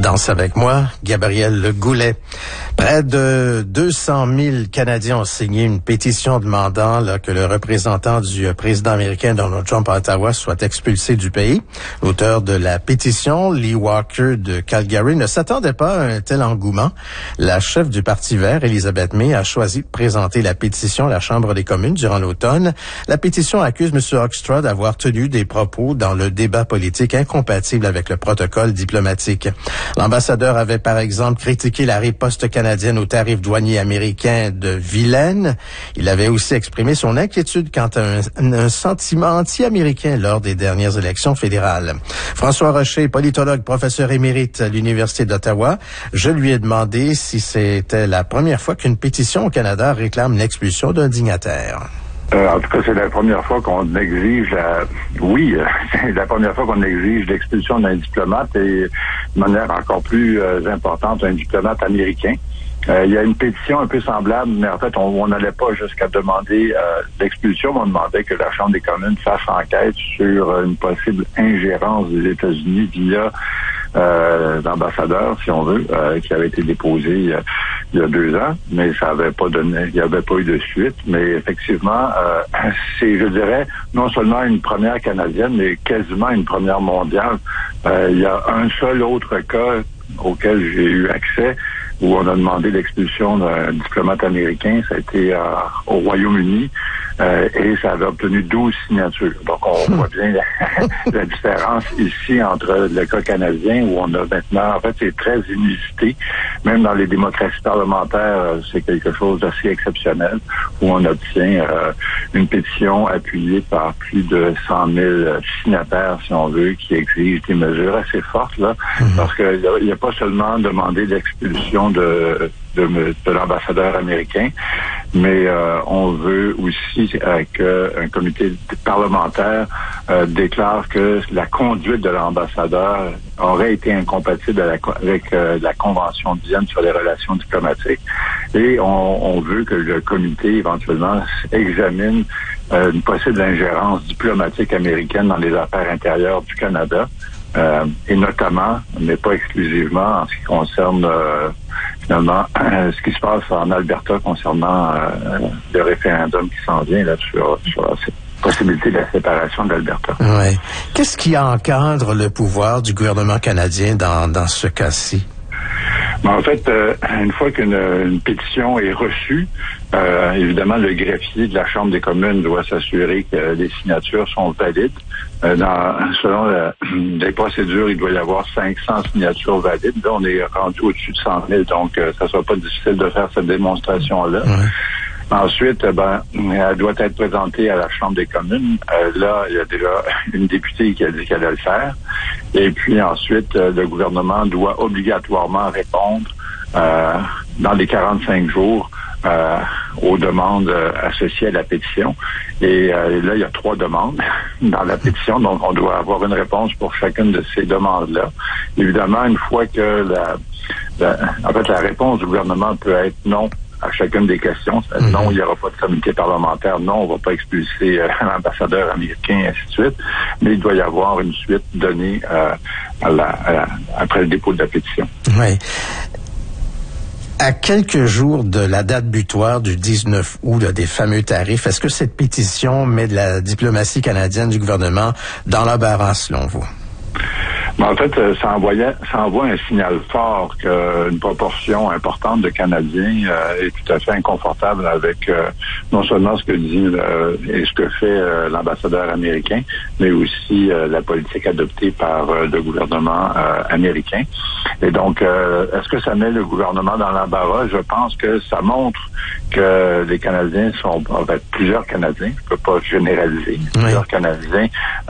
Danse avec moi, Gabriel Goulet. Près de 200 000 Canadiens ont signé une pétition demandant que le représentant du président américain Donald Trump à Ottawa soit expulsé du pays. L'auteur de la pétition, Lee Walker de Calgary, ne s'attendait pas à un tel engouement. La chef du Parti vert, Elizabeth May, a choisi de présenter la pétition à la Chambre des communes durant l'automne. La pétition accuse M. Hoekstra d'avoir tenu des propos dans le débat politique incompatibles avec le protocole diplomatique. L'ambassadeur avait par exemple critiqué la riposte canadienne aux tarifs douaniers américains de vilaine. Il avait aussi exprimé son inquiétude quant à un sentiment anti-américain lors des dernières élections fédérales. François Rocher, politologue, professeur émérite à l'Université d'Ottawa, je lui ai demandé si c'était la première fois qu'une pétition au Canada réclame l'expulsion d'un dignitaire. En tout cas, c'est la première fois qu'on exige, c'est la première fois qu'on exige l'expulsion d'un diplomate et de manière encore plus importante, un diplomate américain. Il y a une pétition un peu semblable, mais en fait, on n'allait pas jusqu'à demander l'expulsion, mais on demandait que la Chambre des communes fasse enquête sur une possible ingérence des États-Unis via l'ambassadeur, si on veut, qui avait été déposé il y a 2 ans, mais ça avait pas donné, il n'y avait pas eu de suite. Mais effectivement, c'est, je dirais, non seulement une première canadienne, mais quasiment une première mondiale. Il y a un seul autre cas auquel j'ai eu accès, où on a demandé l'expulsion d'un diplomate américain. Ça a été au Royaume-Uni et ça avait obtenu 12 signatures. Donc, on voit bien la différence ici entre le cas canadien où on a maintenant, en fait, c'est très inusité. Même dans les démocraties parlementaires, c'est quelque chose d'assez exceptionnel où on obtient une pétition appuyée par plus de 100 000 signataires, si on veut, qui exigent des mesures assez fortes, là, parce qu'il n'y a pas seulement demandé l'expulsion de l'ambassadeur américain, mais on veut aussi qu'un comité parlementaire déclare que la conduite de l'ambassadeur aurait été incompatible avec la Convention de Vienne sur les relations diplomatiques. Et on veut que le comité éventuellement examine une possible ingérence diplomatique américaine dans les affaires intérieures du Canada, et notamment, mais pas exclusivement, en ce qui concerne finalement ce qui se passe en Alberta concernant le référendum qui s'en vient là sur cette possibilité de la séparation d'Alberta. Ouais. Qu'est-ce qui encadre le pouvoir du gouvernement canadien dans ce cas-ci? En fait, une fois qu'une pétition est reçue, évidemment, le greffier de la Chambre des communes doit s'assurer que les signatures sont valides. Selon les procédures, il doit y avoir 500 signatures valides. Là, on est rendu au-dessus de 100 000, donc ça ne sera pas difficile de faire cette démonstration-là. Ouais. Ensuite, elle doit être présentée à la Chambre des communes. Là, il y a déjà une députée qui a dit qu'elle allait le faire. Et puis ensuite, le gouvernement doit obligatoirement répondre dans les 45 jours aux demandes associées à la pétition. Et là, il y a 3 demandes dans la pétition, donc on doit avoir une réponse pour chacune de ces demandes-là. Évidemment, une fois que la réponse du gouvernement peut être non à chacune des questions. Non, il n'y aura pas de comité parlementaire. Non, on ne va pas expulser l'ambassadeur américain, et ainsi de suite. Mais il doit y avoir une suite donnée après le dépôt de la pétition. Oui. À quelques jours de la date butoir du 19 août des fameux tarifs, est-ce que cette pétition met de la diplomatie canadienne du gouvernement dans l'embarras, selon vous? En fait, ça envoie un signal fort qu'une proportion importante de Canadiens est tout à fait inconfortable avec non seulement ce que dit et ce que fait l'ambassadeur américain, mais aussi la politique adoptée par le gouvernement américain. Et donc, est-ce que ça met le gouvernement dans l'embarras? Je pense que ça montre que les Canadiens plusieurs Canadiens, je ne peux pas généraliser, plusieurs Canadiens